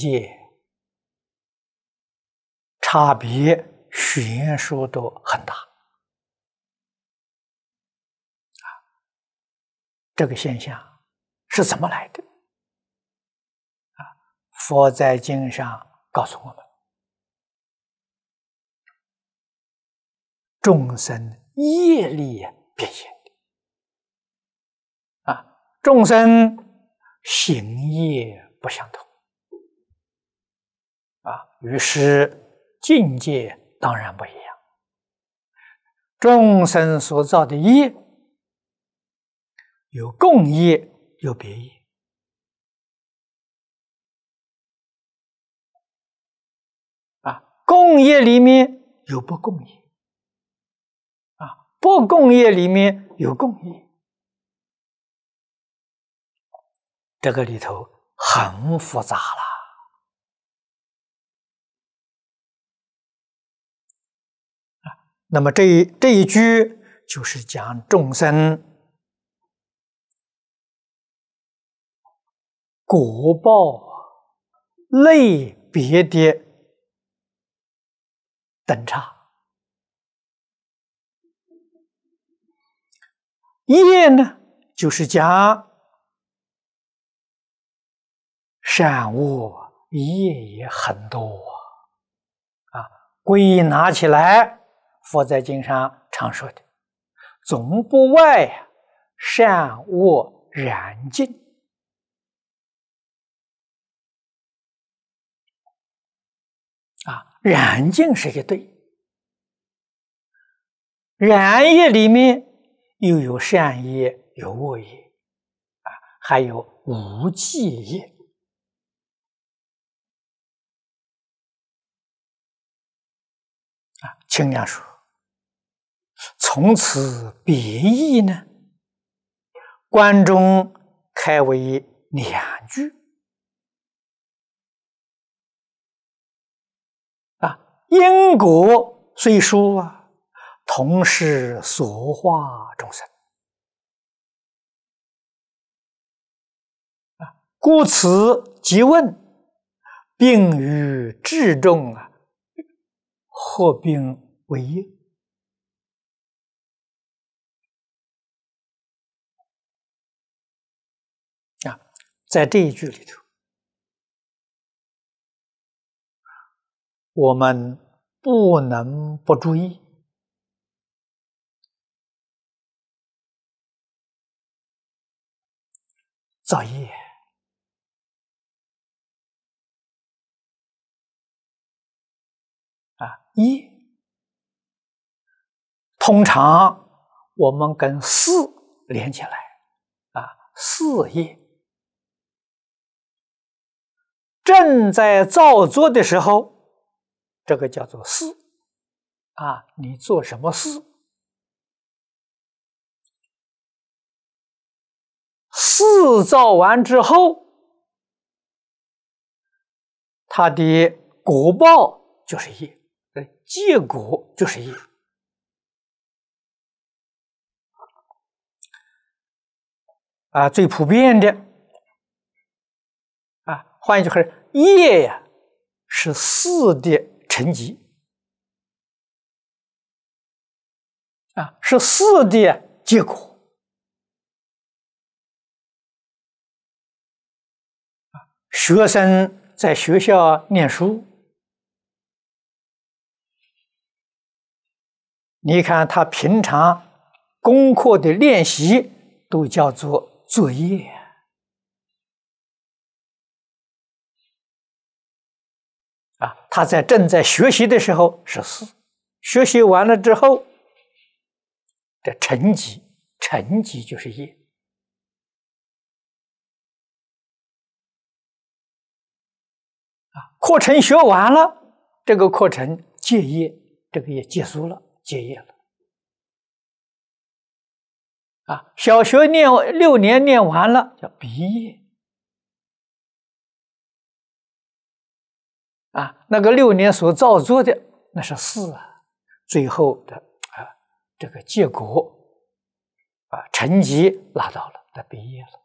界差别悬殊都很大。这个现象是怎么来的？佛在经上告诉我们：众生业力变现的。众生行业不相同。于是境界当然不一样。众生所造的业，有共业，有别业。共业里面有不共业，不共业里面有共业，这个里头很复杂了。那么这一句就是讲众生果报类别的等差。业呢，就是讲善恶业也很多归纳起来，佛在经上常说的，总不外善恶染净。染净是一对，染业里面又有善业，有恶业，还有无记业。清凉说，从此别义呢，观中开为两句。因果虽殊同是所化众生。故此即问，并于至众合并为业。在这一句里头，我们不能不注意造业。业通常我们跟事连起来事业正在造作的时候，这个叫做事你做什么事？事造完之后，它的果报就是业，结果就是业。最普遍的换一句话，业是事的成绩是事的结果。学生在学校念书，你看他平常功课的练习都叫做作业他正在学习的时候是事，学习完了之后，这成绩就是业。课程学完了，这个课程结业，这个也结束了，结业了。小学6年念完了，叫毕业。那个6年所造作的那是事最后的这个结果成绩拿到了，他毕业了。